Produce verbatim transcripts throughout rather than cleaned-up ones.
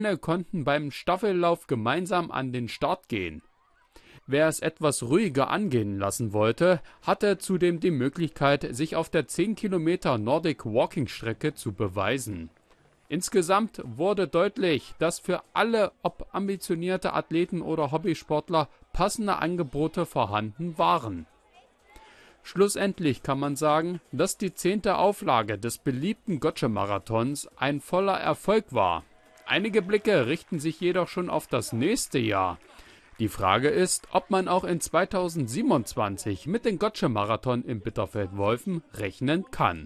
konnten beim Staffellauf gemeinsam an den Start gehen. Wer es etwas ruhiger angehen lassen wollte, hatte zudem die Möglichkeit, sich auf der zehn Kilometer Nordic Walking Strecke zu beweisen. Insgesamt wurde deutlich, dass für alle, ob ambitionierte Athleten oder Hobbysportler, passende Angebote vorhanden waren. Schlussendlich kann man sagen, dass die zehnte Auflage des beliebten Gottsched-Marathons ein voller Erfolg war. Einige Blicke richten sich jedoch schon auf das nächste Jahr. Die Frage ist, ob man auch in zweitausendsiebenundzwanzig mit dem Gottsched-Marathon in Bitterfeld-Wolfen rechnen kann.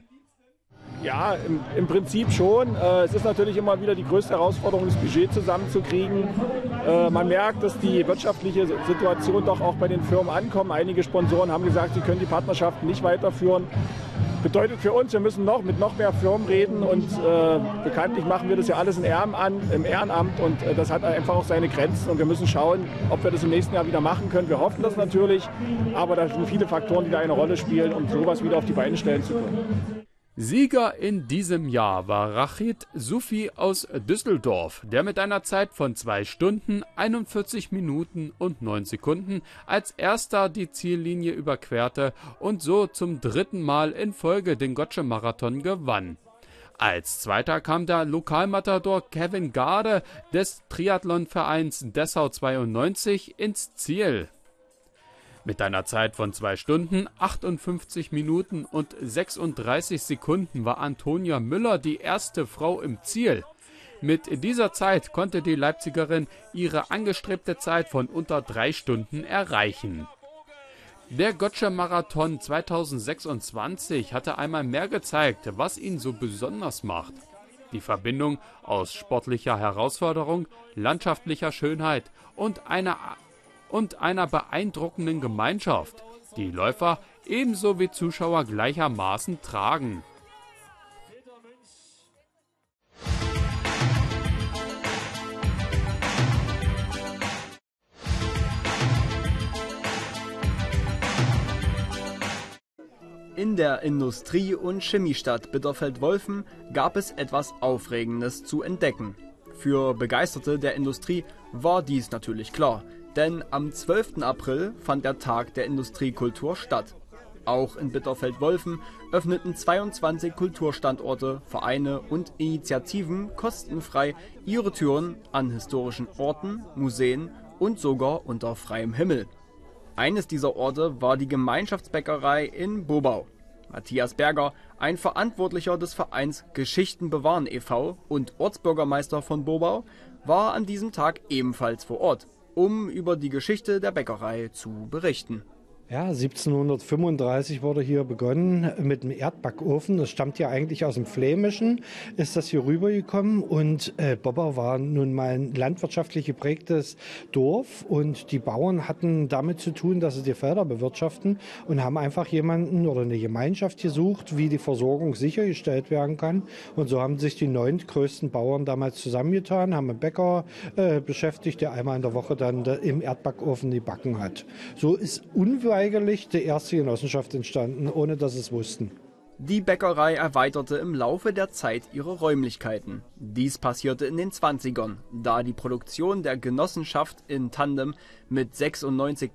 Ja, im, im Prinzip schon. Äh, es ist natürlich immer wieder die größte Herausforderung, das Budget zusammenzukriegen. Äh, man merkt, dass die wirtschaftliche Situation doch auch bei den Firmen ankommt. Einige Sponsoren haben gesagt, sie können die Partnerschaften nicht weiterführen. Bedeutet für uns, wir müssen noch mit noch mehr Firmen reden und äh, bekanntlich machen wir das ja alles im Ehrenamt, im Ehrenamt und äh, das hat einfach auch seine Grenzen und wir müssen schauen, ob wir das im nächsten Jahr wieder machen können. Wir hoffen das natürlich, aber da sind viele Faktoren, die da eine Rolle spielen, um sowas wieder auf die Beine stellen zu können. Sieger in diesem Jahr war Rachid Sufi aus Düsseldorf, der mit einer Zeit von zwei Stunden, einundvierzig Minuten und neun Sekunden als erster die Ziellinie überquerte und so zum dritten Mal in Folge den Gottsched-Marathon gewann. Als zweiter kam der Lokalmatador Kevin Garde des Triathlonvereins Dessau zweiundneunzig ins Ziel. Mit einer Zeit von zwei Stunden, achtundfünfzig Minuten und sechsunddreißig Sekunden war Antonia Müller die erste Frau im Ziel. Mit dieser Zeit konnte die Leipzigerin ihre angestrebte Zeit von unter drei Stunden erreichen. Der Gottsched-Marathon zweitausendsechsundzwanzig hatte einmal mehr gezeigt, was ihn so besonders macht. Die Verbindung aus sportlicher Herausforderung, landschaftlicher Schönheit und einer und einer beeindruckenden Gemeinschaft, die Läufer ebenso wie Zuschauer gleichermaßen tragen. In der Industrie- und Chemiestadt Bitterfeld-Wolfen gab es etwas Aufregendes zu entdecken. Für Begeisterte der Industrie war dies natürlich klar. Denn am zwölften April fand der Tag der Industriekultur statt. Auch in Bitterfeld-Wolfen öffneten zweiundzwanzig Kulturstandorte, Vereine und Initiativen kostenfrei ihre Türen an historischen Orten, Museen und sogar unter freiem Himmel. Eines dieser Orte war die Gemeinschaftsbäckerei in Bobau. Matthias Berger, ein Verantwortlicher des Vereins Geschichten bewahren e V und Ortsbürgermeister von Bobau, war an diesem Tag ebenfalls vor Ort, um über die Geschichte der Bäckerei zu berichten. Ja, siebzehnhundertfünfunddreißig wurde hier begonnen mit dem Erdbackofen. Das stammt ja eigentlich aus dem Flämischen, ist das hier rübergekommen. Und äh, Bobau war nun mal ein landwirtschaftlich geprägtes Dorf. Und die Bauern hatten damit zu tun, dass sie die Felder bewirtschaften und haben einfach jemanden oder eine Gemeinschaft gesucht, wie die Versorgung sichergestellt werden kann. Und so haben sich die neun größten Bauern damals zusammengetan, haben einen Bäcker äh, beschäftigt, der einmal in der Woche dann im Erdbackofen gebacken hat. So ist unweigerlich eigentlich die erste Genossenschaft entstanden, ohne dass sie es wussten. Die Bäckerei erweiterte im Laufe der Zeit ihre Räumlichkeiten. Dies passierte in den zwanzigern, da die Produktion der Genossenschaft in Tandem mit sechsundneunzig